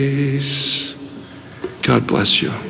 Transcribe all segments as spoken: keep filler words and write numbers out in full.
God bless you.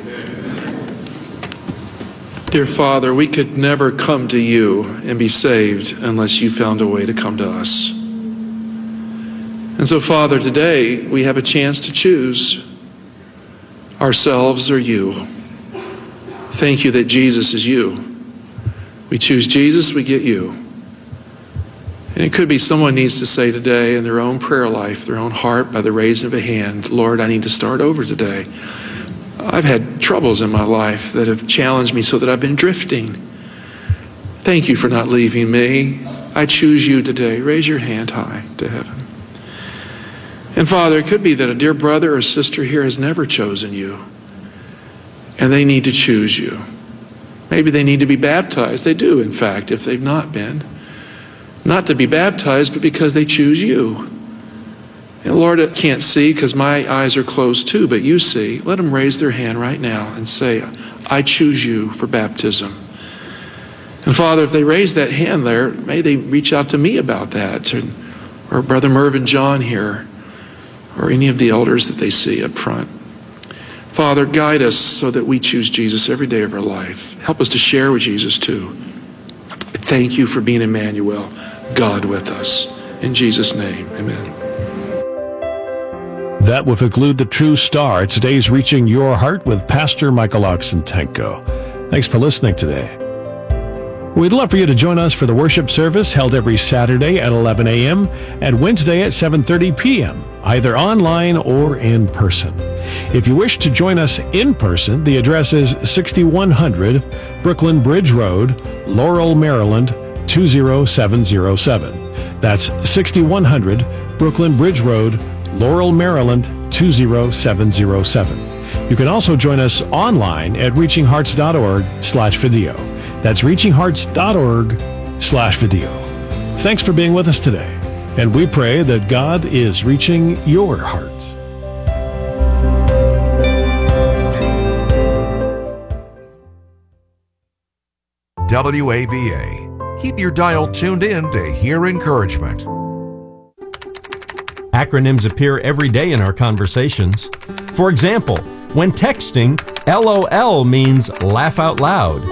Dear Father, we could never come to you and be saved unless you found a way to come to us. And so, Father, today we have a chance to choose ourselves or you. Thank you that Jesus is you. We choose Jesus, we get you. And it could be someone needs to say today in their own prayer life, their own heart, by the raising of a hand, Lord, I need to start over today. I've had troubles in my life that have challenged me so that I've been drifting. Thank you for not leaving me. I choose you today. Raise your hand high to heaven. And Father, it could be that a dear brother or sister here has never chosen you, and they need to choose you. Maybe they need to be baptized. They do, in fact, if they've not been. Not to be baptized, but because they choose you. And Lord, I can't see because my eyes are closed too, but you see. Let them raise their hand right now and say, I choose you for baptism. And Father, if they raise that hand there, may they reach out to me about that, or, or Brother Mervyn John here, or any of the elders that they see up front. Father, guide us so that we choose Jesus every day of our life. Help us to share with Jesus too. Thank you for being Emmanuel, God with us. In Jesus' name, amen. That will conclude the True Star, today's Reaching Your Heart with Pastor Michael Oxentenko. Thanks for listening today. We'd love for you to join us for the worship service held every Saturday at eleven a.m. and Wednesday at seven thirty p.m., either online or in person. If you wish to join us in person, the address is sixty-one hundred Brooklyn Bridge Road, Laurel, Maryland, two zero seven zero seven. That's sixty-one hundred Brooklyn Bridge Road, Laurel, Maryland, two zero seven zero seven. You can also join us online at reaching hearts dot org slash video. That's reaching hearts dot org slash video. Thanks for being with us today, and we pray that God is reaching your heart. W A V A. Keep your dial tuned in to hear encouragement. Acronyms appear every day in our conversations. For example, when texting, LOL means laugh out loud.